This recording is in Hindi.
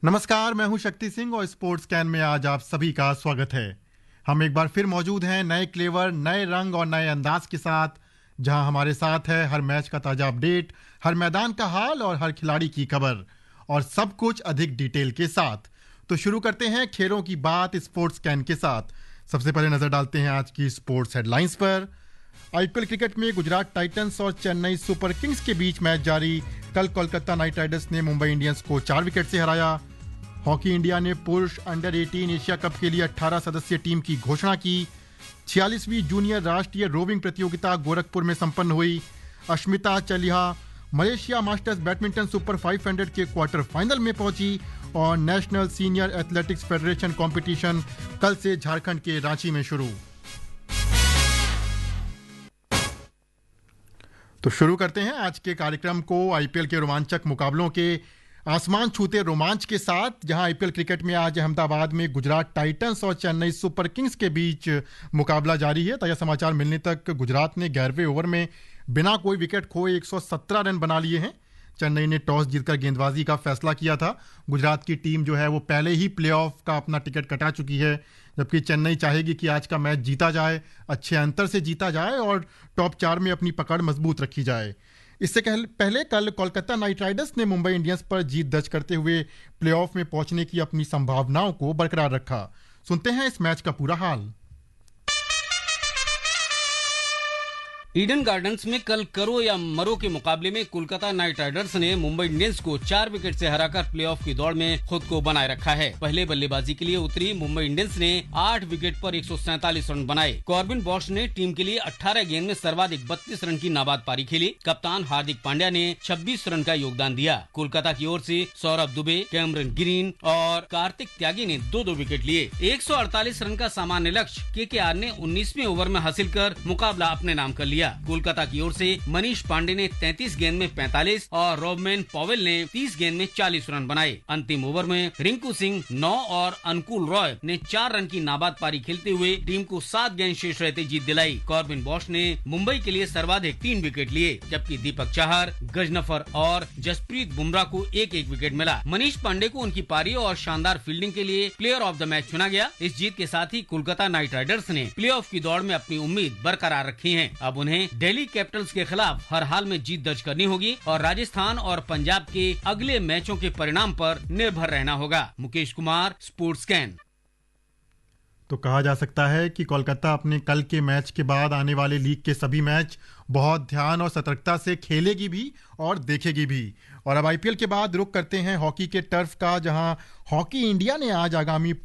नमस्कार, मैं हूं शक्ति सिंह और स्पोर्ट्स कैन में आज आप सभी का स्वागत है। हम एक बार फिर मौजूद हैं नए क्लेवर, नए रंग और नए अंदाज के साथ, जहां हमारे साथ है हर मैच का ताजा अपडेट, हर मैदान का हाल और हर खिलाड़ी की खबर, और सब कुछ अधिक डिटेल के साथ। तो शुरू करते हैं खेलों की बात स्पोर्ट्स कैन के साथ। सबसे पहले नजर डालते हैं आज की स्पोर्ट्स हेडलाइंस पर। आईपीएल क्रिकेट में गुजरात टाइटंस और चेन्नई सुपर किंग्स के बीच मैच जारी। कल कोलकाता नाइट राइडर्स ने मुंबई इंडियंस को 4 विकेट से हराया। हॉकी इंडिया ने पुरुष अंडर 18 एशिया कप के लिए 18 सदस्यीय टीम की घोषणा की। 46वीं जूनियर राष्ट्रीय रोविंग प्रतियोगिता गोरखपुर में संपन्न हुई। Ashmita Chaliha Malaysia masters badminton super 500 के क्वार्टर फाइनल में पहुंची। और national senior athletics federation competition कल से झारखंड के रांची में शुरू। तो शुरू करते हैं आज के कार्यक्रम को आईपीएल के रोमांचक मुकाबलों के आसमान छूते रोमांच के साथ, जहां आईपीएल क्रिकेट में आज अहमदाबाद में गुजरात टाइटंस और चेन्नई सुपर किंग्स के बीच मुकाबला जारी है। ताजा समाचार मिलने तक गुजरात ने 11वें ओवर में बिना कोई विकेट खोए 117 रन बना लिए हैं। चेन्नई ने टॉस जीतकर गेंदबाजी का फैसला किया था। गुजरात की टीम जो है वो पहले ही प्लेऑफ का अपना टिकट कटा चुकी है, जबकि चेन्नई चाहेगी कि आज का मैच जीता जाए, अच्छे अंतर से जीता जाए और टॉप 4 में अपनी पकड़ मजबूत रखी जाए। इससे पहले कल कोलकाता नाइट राइडर्स ने मुंबई इंडियंस पर जीत दर्ज करते हुए प्लेऑफ में पहुंचने की अपनी संभावनाओं को बरकरार रखा। सुनते हैं इस मैच का पूरा हाल। ईडन गार्डन्स में कल करो या मरो के मुकाबले में कोलकाता नाइट राइडर्स ने मुंबई इंडियंस को 4 विकेट से हराकर प्लेऑफ की दौड़ में खुद को बनाए रखा है। पहले बल्लेबाजी के लिए उतरी मुंबई इंडियंस ने 8 विकेट पर 147 रन बनाए। कॉर्बिन बॉश ने टीम के लिए 18 गेंद में सर्वाधिक 32 रन की नाबाद पारी खेली। कप्तान हार्दिक पांड्या ने 26 रन का योगदान दिया। कोलकाता की ओर से सौरभ दुबे, कैमरन ग्रीन और कार्तिक त्यागी ने 2-2 विकेट लिए। 148 रन का सामान्य लक्ष्य केकेआर ने 19वें ओवर में हासिल कर मुकाबला अपने नाम कर लिया। कोलकाता की ओर से मनीष पांडे ने 33 गेंद में 45 और रोबमैन पॉवेल ने 30 गेंद में 40 रन बनाए। अंतिम ओवर में रिंकू सिंह 9 और अनुकूल रॉय ने 4 रन की नाबाद पारी खेलते हुए टीम को 7 गेंद शेष रहते जीत दिलाई। कॉर्बिन बॉश ने मुंबई के लिए सर्वाधिक 3 विकेट लिए, जबकि दीपक चाहर, गजनफर और जसप्रीत बुमराह को 1-1 विकेट मिला। मनीष पांडे को उनकी पारी और शानदार फील्डिंग के लिए प्लेयर ऑफ द मैच चुना गया। इस जीत के साथ ही कोलकाता नाइट राइडर्स ने प्लेऑफ की दौड़ में अपनी उम्मीद बरकरार रखी है। अब उन्हें दिल्ली कैपिटल्स के खिलाफ हर हाल में जीत दर्ज करनी होगी और राजस्थान और पंजाब के अगले मैचों के परिणाम पर निर्भर रहना होगा। Mukesh Kumar, sports can. तो कहा जा सकता है कि कोलकाता अपने कल के मैच के बाद आने वाले लीग के सभी मैच बहुत ध्यान और सतर्कता से खेलेगी भी और देखेगी भी। और अब आईपीएल के बाद रुख करते हैं हॉकी के टर्फ का, जहां हॉकी इंडिया ने आज आगामी